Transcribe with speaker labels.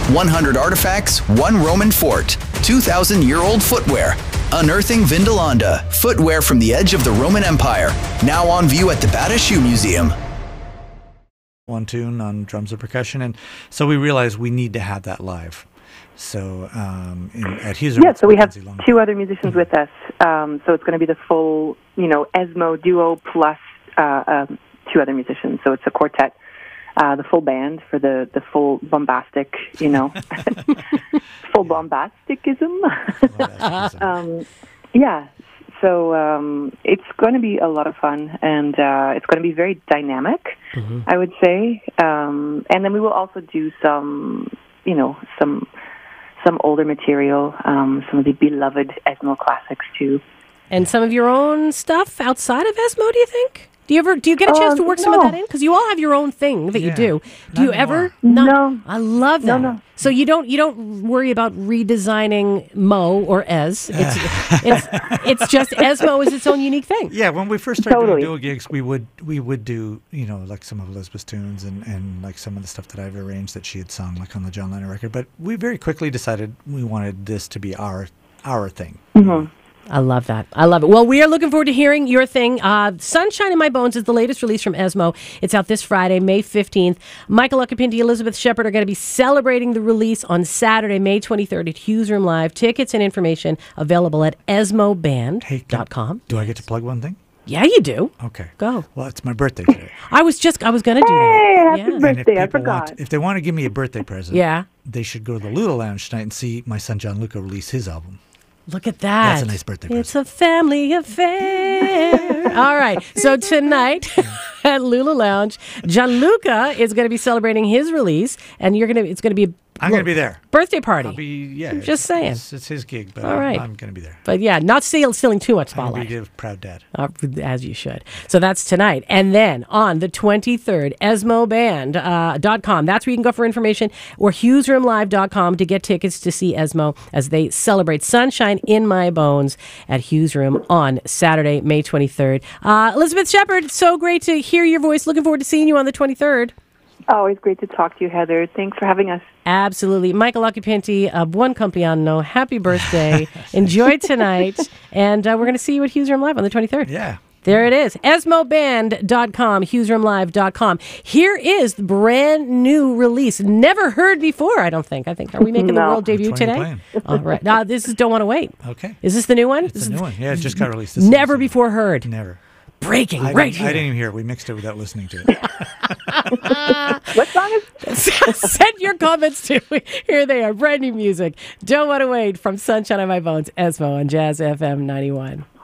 Speaker 1: 100 artifacts, one Roman fort, 2,000-year-old footwear. Unearthing Vindolanda, footwear from the edge of the Roman Empire. Now on view at the Bata Shoe Museum.
Speaker 2: One tune on drums and percussion, and so we realized we need to have that live. So at Huser,
Speaker 3: yeah. So we have two other musicians with us. So it's going to be the full, Esmo duo plus two other musicians. So it's a quartet, the full band for the full bombastic, full bombasticism. Yeah. So it's going to be a lot of fun, and it's going to be very dynamic, I would say. And then we will also do some older material, some of the beloved Esmo classics too.
Speaker 4: And some of your own stuff outside of Esmo, do you think? Do you get a chance to work some of that in? Because you all have your own thing that you do. Do you ever?
Speaker 3: No.
Speaker 4: I love that.
Speaker 3: No.
Speaker 4: So you don't worry about redesigning Mo or Ez. It's just Esmo is its own unique thing.
Speaker 2: Yeah, when we first started doing duo gigs, we would do like some of Elizabeth's tunes and like some of the stuff that I've arranged that she had sung, like on the John Lennon record. But we very quickly decided we wanted this to be our thing.
Speaker 3: Mm-hmm.
Speaker 4: I love that. I love it. Well, we are looking forward to hearing your thing. Sunshine in My Bones is the latest release from Esmo. It's out this Friday, May 15th. Michael Occhipinti, Elizabeth Shepard are going to be celebrating the release on Saturday, May 23rd at Hughes Room Live. Tickets and information available at esmoband.com.
Speaker 2: Do I get to plug one thing?
Speaker 4: Yeah, you do.
Speaker 2: Okay.
Speaker 4: Go.
Speaker 2: Well, it's my birthday today.
Speaker 4: I was going to do that.
Speaker 3: Hey, happy birthday. I forgot.
Speaker 2: If they want to give me a birthday present,
Speaker 4: yeah,
Speaker 2: they should go to the Lula Lounge tonight and see my son Gianluca release his album.
Speaker 4: Look at that.
Speaker 2: That's a nice birthday present.
Speaker 4: It's a family affair. All right. So tonight at Lula Lounge, Gianluca is going to be celebrating his release, and it's going to be
Speaker 2: I'm going to be there.
Speaker 4: Birthday party.
Speaker 2: I'll be,
Speaker 4: Just saying.
Speaker 2: It's his gig, but
Speaker 4: all right.
Speaker 2: I'm going to be there.
Speaker 4: But yeah, not stealing too much spotlight.
Speaker 2: I'm going to be a proud dad.
Speaker 4: As you should. So that's tonight. And then on the 23rd, esmoband.com. That's where you can go for information, or hughesroomlive.com to get tickets to see Esmo as they celebrate Sunshine in My Bones at Hughes Room on Saturday, May 23rd. Elizabeth Shepard, so great to hear your voice. Looking forward to seeing you on the 23rd.
Speaker 3: Always great to talk to you, Heather. Thanks for having us.
Speaker 4: Absolutely. Michael Occhipinti, Buon Compleanno. Happy birthday. Enjoy tonight. And we're going to see you at Hughes Room Live on the 23rd.
Speaker 2: Yeah.
Speaker 4: There it is. esmoband.com, hughesroomlive.com. Here is the brand new release. Never heard before, I don't think. Are we making the world debut today? All right. This is Don't Want to Wait.
Speaker 2: Okay.
Speaker 4: Is this the new one?
Speaker 2: It's the new one. Yeah, it just got released.
Speaker 4: Never before heard.
Speaker 2: Never.
Speaker 4: Breaking
Speaker 2: I
Speaker 4: right here.
Speaker 2: I didn't even hear it. We mixed it without listening to it.
Speaker 3: What song is it?
Speaker 4: Send your comments to. Here they are. Brand new music. Don't Want to Wait from Sunshine on My Bones, Esmo on Jazz FM 91.